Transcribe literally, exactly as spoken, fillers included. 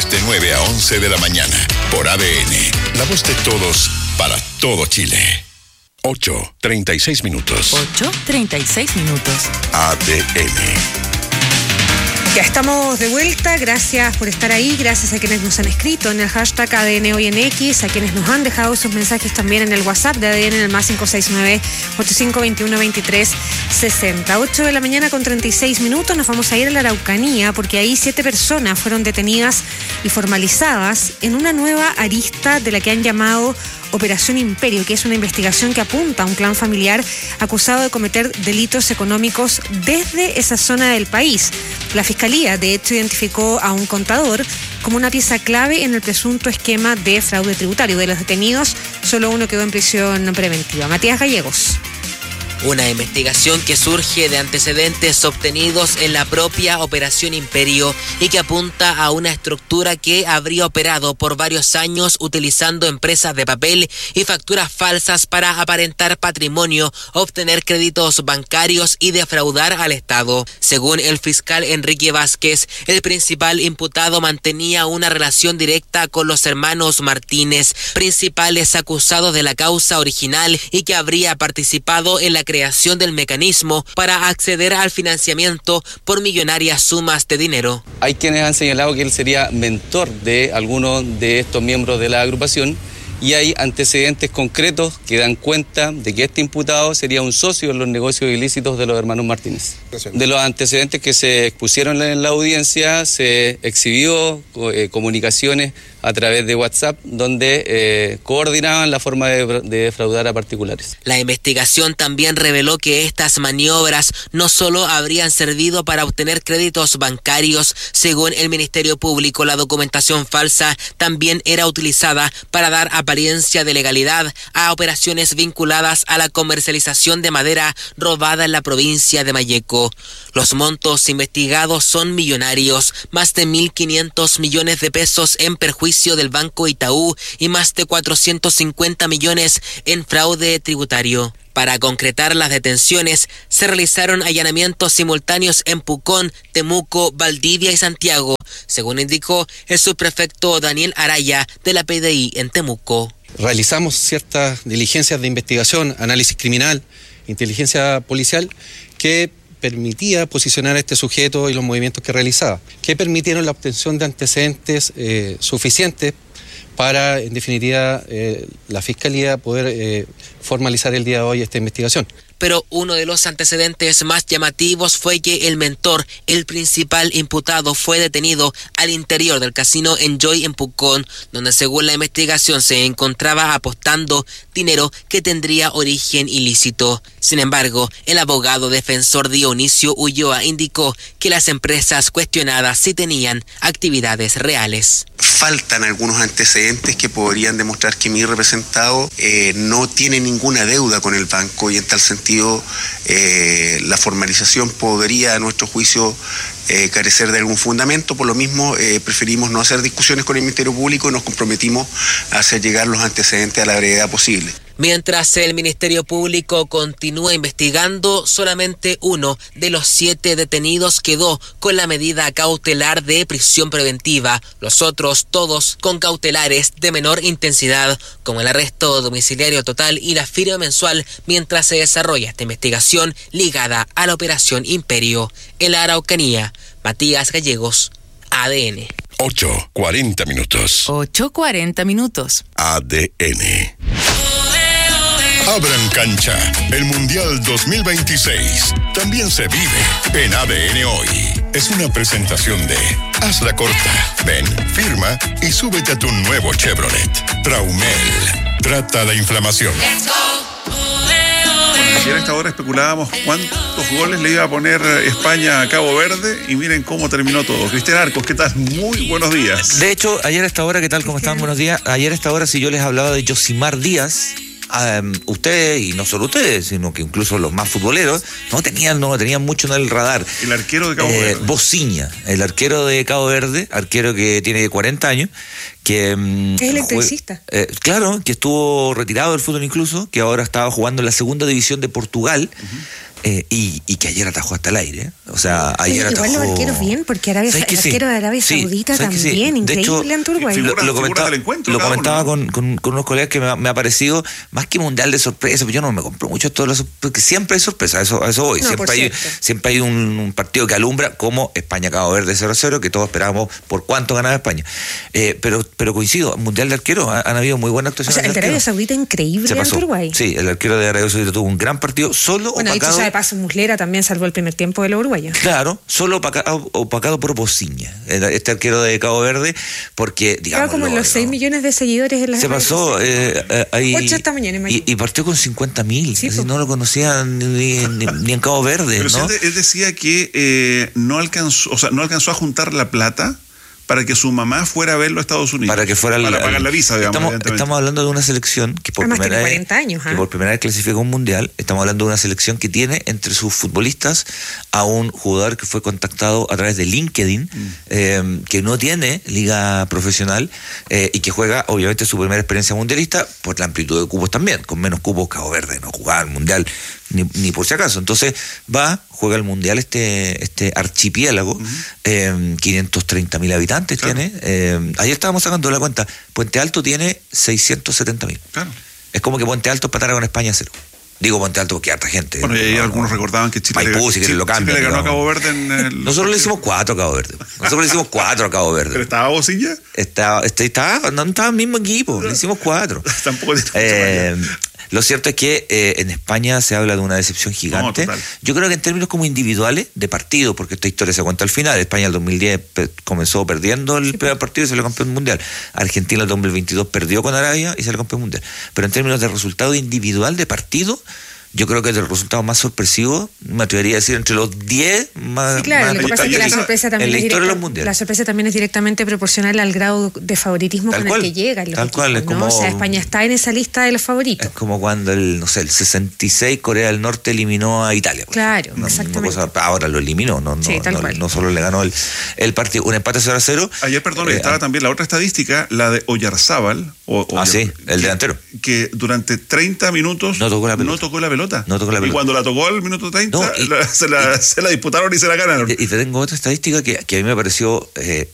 lunes de nueve a once de la mañana por A D N, la voz de todos para todo Chile. ocho treinta y seis minutos. ocho treinta y seis minutos. A D N. Ya estamos de vuelta, gracias por estar ahí, gracias a quienes nos han escrito en el hashtag A D N Hoy en X, a quienes nos han dejado sus mensajes también en el WhatsApp de A D N en el más cinco seis nueve, ocho cinco dos uno, dos tres seis cero. ocho de la mañana con treinta y seis minutos, nos vamos a ir a la Araucanía porque ahí siete personas fueron detenidas y formalizadas en una nueva arista de la que han llamado Operación Imperio, que es una investigación que apunta a un clan familiar acusado de cometer delitos económicos desde esa zona del país. La Fiscalía, de hecho, identificó a un contador como una pieza clave en el presunto esquema de fraude tributario. De los detenidos, solo uno quedó en prisión preventiva. Matías Gallegos. Una investigación que surge de antecedentes obtenidos en la propia Operación Imperio y que apunta a una estructura que habría operado por varios años utilizando empresas de papel y facturas falsas para aparentar patrimonio, obtener créditos bancarios y defraudar al Estado. Según el fiscal Enrique Vázquez, el principal imputado mantenía una relación directa con los hermanos Martínez, principales acusados de la causa original, y que habría participado en la creación del mecanismo para acceder al financiamiento por millonarias sumas de dinero. Hay quienes han señalado que él sería mentor de algunos de estos miembros de la agrupación y hay antecedentes concretos que dan cuenta de que este imputado sería un socio en los negocios ilícitos de los hermanos Martínez. De los antecedentes que se expusieron en la audiencia, se exhibió eh, comunicaciones a través de WhatsApp, donde eh, coordinaban la forma de, de defraudar a particulares. La investigación también reveló que estas maniobras no solo habrían servido para obtener créditos bancarios. Según el Ministerio Público, la documentación falsa también era utilizada para dar apariencia de legalidad a operaciones vinculadas a la comercialización de madera robada en la provincia de Malleco. Los montos investigados son millonarios, más de mil quinientos millones de pesos en perjuicio del Banco Itaú y más de cuatrocientos cincuenta millones en fraude tributario. Para concretar las detenciones, se realizaron allanamientos simultáneos en Pucón, Temuco, Valdivia y Santiago, según indicó el subprefecto Daniel Araya de la P D I en Temuco. Realizamos ciertas diligencias de investigación, análisis criminal, inteligencia policial, que permitía posicionar a este sujeto y los movimientos que realizaba, que permitieron la obtención de antecedentes eh, suficientes para, en definitiva, eh, la Fiscalía poder eh, formalizar el día de hoy esta investigación. Pero uno de los antecedentes más llamativos fue que el mentor, el principal imputado, fue detenido al interior del casino Enjoy en Pucón, donde según la investigación se encontraba apostando dinero que tendría origen ilícito. Sin embargo, el abogado defensor Dionisio Ulloa indicó que las empresas cuestionadas sí tenían actividades reales. Faltan algunos antecedentes que podrían demostrar que mi representado eh, no tiene ninguna deuda con el banco y en tal sentido eh, la formalización podría a nuestro juicio eh, carecer de algún fundamento. Por lo mismo eh, preferimos no hacer discusiones con el Ministerio Público y nos comprometimos a hacer llegar los antecedentes a la brevedad posible. Mientras el Ministerio Público continúa investigando, solamente uno de los siete detenidos quedó con la medida cautelar de prisión preventiva. Los otros, todos con cautelares de menor intensidad, como el arresto domiciliario total y la firma mensual, mientras se desarrolla esta investigación ligada a la Operación Imperio. En la Araucanía, Matías Gallegos, A D N. ocho cuarenta minutos. ocho cuarenta minutos. A D N. Abran cancha, el Mundial dos mil veintiséis también se vive en A D N Hoy. Es una presentación de Hazla Corta. Ven, firma y súbete a tu nuevo Chevrolet. Traumel, trata la inflamación. Let's go. Ayer a esta hora especulábamos cuántos goles le iba a poner España a Cabo Verde y miren cómo terminó todo. Cristian Arcos, ¿qué tal? Muy buenos días. De hecho, ayer a esta hora, ¿qué tal? ¿Cómo están? Buenos días. Ayer a esta hora, si yo les hablaba de Yosimar Díaz, Um, ustedes, y no solo ustedes, sino que incluso los más futboleros, no tenían, no lo tenían mucho en el radar. El arquero de Cabo eh, Verde. Bociña, el arquero de Cabo Verde, arquero que tiene cuarenta años, que... Um, es electricista. Eh, claro, que estuvo retirado del fútbol incluso, que ahora estaba jugando en la segunda división de Portugal, uh-huh. eh, y, y que ayer atajó hasta el aire. ¿eh? O sea, ayer sí, atajó... Igual los arqueros bien, porque Arabia, el sí? arquero de Arabia sí, Saudita también, sí? increíble hecho, ante Uruguay. figura, lo, lo comentaba, del encuentro, lo cada comentaba uno, ¿no? con, con, con unos colegas que me ha, me ha parecido más que mundial de sorpresa, pero yo no me compro mucho esto de las, porque siempre hay sorpresa, a eso, a eso voy. No, siempre, hay, siempre hay un, un partido que alumbra, como España-Cabo Verde cero cero, que todos esperábamos por cuánto ganaba España. Eh, pero, pero coincido, mundial de arquero, han, han habido muy buenas actuaciones. O sea, el de Arabia Saudita increíble ante Uruguay. Sí, el arquero de Arabia Saudita tuvo un gran partido, solo bueno, opacado. Bueno, dicho sea de paso, Muslera también salvó el primer tiempo de los uruguayos. Claro, solo opacado, opacado por Bociña, este arquero de Cabo Verde, porque, digamos. Claro, como en los seis millones de seguidores en las Se pasó eh, eh, ahí. ocho esta mañana, y, y partió con cincuenta mil. Sí, no lo conocían ni, ni, ni en Cabo Verde. Pero ¿no? él, él decía que eh, no alcanzó, o sea, no alcanzó a juntar la plata para que su mamá fuera a verlo a Estados Unidos. Para que fuera Para al, pagar la visa, digamos. Estamos, estamos hablando de una selección que por, primera vez, cuarenta años, ¿eh? que por primera vez clasifica un mundial. Estamos hablando de una selección que tiene entre sus futbolistas a un jugador que fue contactado a través de LinkedIn, mm. eh, que no tiene liga profesional eh, y que juega, obviamente, su primera experiencia mundialista por la amplitud de cupos también. Con menos cupos, Cabo Verde no jugaba el mundial ni, ni por si acaso. Entonces va, juega el mundial este, este archipiélago, uh-huh. eh, quinientos treinta mil habitantes claro. tiene. Eh, ayer estábamos sacando la cuenta. Puente Alto tiene seiscientos setenta mil. Claro. Es como que Puente Alto empatara con España a cero. Digo Puente Alto porque hay harta gente. Bueno, y ayer no, algunos no, recordaban que Chile, Maipú, si Chile, lo cambian, Chile le ganó a Cabo Verde en el... Nosotros le hicimos cuatro a Cabo Verde. Nosotros le hicimos cuatro a Cabo Verde. ¿Pero estaba Bocilla? Estaba, estaba, no estaba el mismo equipo, le hicimos cuatro. Tampoco tiene eh, Lo cierto es que eh, en España se habla de una decepción gigante. No, yo creo que en términos como individuales, de partido, porque esta historia se cuenta al final. España el dos mil diez pe- comenzó perdiendo el sí, primer partido y salió campeón mundial. Argentina el dos mil veintidós perdió con Arabia y salió campeón mundial. Pero en términos de resultado individual de partido, yo creo que es el resultado más sorpresivo, me atrevería a decir, entre los diez más... Sí, claro, más lo que pasa es que la sorpresa también en la es historia directa, de los mundiales. La sorpresa también es directamente proporcional al grado de favoritismo tal con cual, el que llegan los tal equipos, cual, es ¿no? como, o sea, España está en esa lista de los favoritos. Es como cuando el, no sé, el sesenta y seis Corea del Norte eliminó a Italia. Claro, no, exactamente. Cosa, ahora lo eliminó, no, no, sí, tal no, cual. no solo le ganó el, el partido, un empate cero a cero. Ayer, perdón, eh, estaba ah, también la otra estadística, la de Oyarzábal. O, o ah, sí, el que, delantero. Que durante treinta minutos no tocó la pelota. No tocó la pelota. No tocó la pelota. Y cuando la tocó al minuto treinta, no, y, la, se, la, y, se la disputaron y se la ganaron. Y, y te tengo otra estadística que, que a mí me pareció eh,